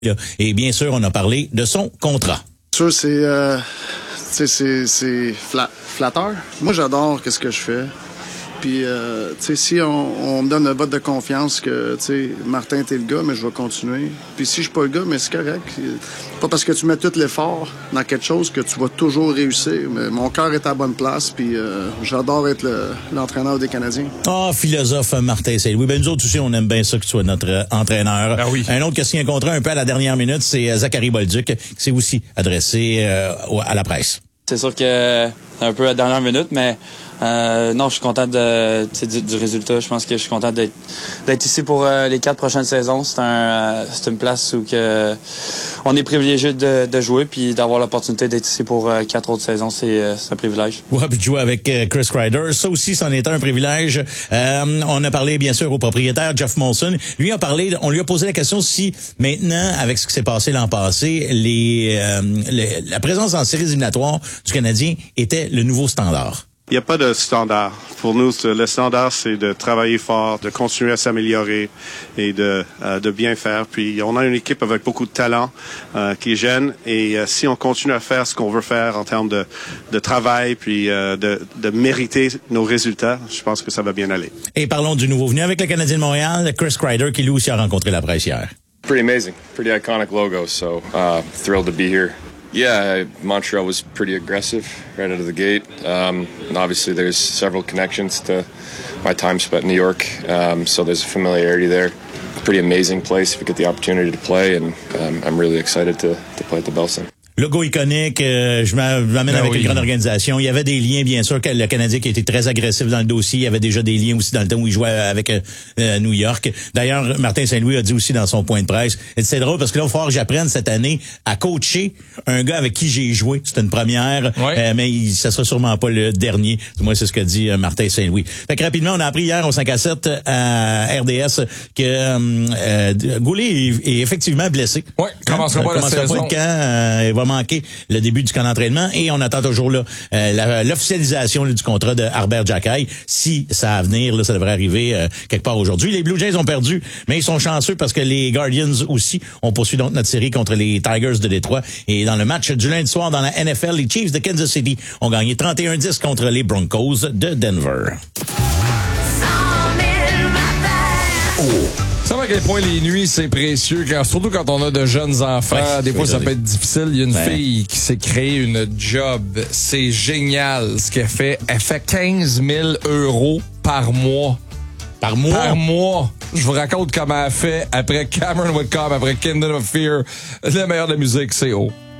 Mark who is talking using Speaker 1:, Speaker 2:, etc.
Speaker 1: Et bien sûr, on a parlé de son contrat.
Speaker 2: Sûr, c'est flatteur. Moi, j'adore ce que je fais. Puis, si on me donne un vote de confiance que, Martin, t'es le gars, mais je vais continuer. Puis si je suis pas le gars, mais c'est correct. Pas parce que tu mets tout l'effort dans quelque chose que tu vas toujours réussir. Mais mon cœur est à la bonne place, puis j'adore être l'entraîneur des Canadiens.
Speaker 1: Philosophe Martin Saint-Louis. Ben, nous autres aussi, on aime bien ça que tu sois notre entraîneur.
Speaker 3: Ah oui.
Speaker 1: Un autre qui a signé un contrat un peu à la dernière minute, c'est Zachary Bolduc, qui s'est aussi adressé à la presse.
Speaker 4: C'est sûr que c'est un peu à la dernière minute, mais non, je suis content du résultat. Je pense que je suis content d'être ici pour les 4 prochaines saisons. C'est une place où on est privilégié de jouer, puis d'avoir l'opportunité d'être ici pour 4 autres saisons, c'est un privilège.
Speaker 1: Ouais, puis de jouer avec Chris Kreider, ça aussi, c'en est un privilège. On a parlé bien sûr au propriétaire Jeff Molson. Lui on lui a posé la question si maintenant, avec ce qui s'est passé l'an passé, la présence en séries éliminatoires du Canadien était le nouveau standard.
Speaker 5: Il n'y a pas de standard. Pour nous, le standard, c'est de travailler fort, de continuer à s'améliorer et de bien faire. Puis, on a une équipe avec beaucoup de talent qui est jeune. Et si on continue à faire ce qu'on veut faire en termes de travail, puis de mériter nos résultats, je pense que ça va bien aller.
Speaker 1: Et parlons du nouveau venu avec le Canadien de Montréal, Chris Kreider, qui lui aussi a rencontré la presse hier.
Speaker 6: Pretty amazing. Pretty iconic logo. So, thrilled to be here. Yeah, Montreal was pretty aggressive right out of the gate. And obviously, there's several connections to my time spent in New York, so there's a familiarity there. Pretty amazing place if you get the opportunity to play, and I'm really excited to play at the Bell Center.
Speaker 1: Logo iconique, je m'amène avec une grande organisation. Il y avait des liens, bien sûr, que le Canadien qui était très agressif dans le dossier. Il y avait déjà des liens aussi dans le temps où il jouait avec New York. D'ailleurs, Martin Saint-Louis a dit aussi dans son point de presse, c'est drôle parce que là, il va falloir que j'apprenne cette année à coacher un gars avec qui j'ai joué. C'était une première, mais ça sera sûrement pas le dernier. Moi, c'est ce que dit Martin Saint-Louis. Fait que rapidement, on a appris hier au 5-7 à RDS que Goulet est effectivement blessé.
Speaker 3: Oui, commencera pas la saison.
Speaker 1: Pas le camp, il va manquer le début du camp d'entraînement et on attend toujours là l'officialisation du contrat de Harbert Jackay. Si ça a à venir, là, ça devrait arriver quelque part aujourd'hui. Les Blue Jays ont perdu, mais ils sont chanceux parce que les Guardians aussi ont poursuivi donc notre série contre les Tigers de Détroit. Et dans le match du lundi soir dans la NFL, les Chiefs de Kansas City ont gagné 31-10 contre les Broncos de Denver.
Speaker 3: Ça va à quel point les nuits, c'est précieux, surtout quand on a de jeunes enfants.
Speaker 1: Ouais,
Speaker 3: des fois, ça peut être difficile. Il y a une fille qui s'est créée une job. C'est génial ce qu'elle fait. Elle fait 15 000 € par mois.
Speaker 1: Par mois?
Speaker 3: Par mois. Je vous raconte comment elle fait après Cameron Whitcomb, après Kingdom of Fear. Le meilleur de la musique, c'est haut.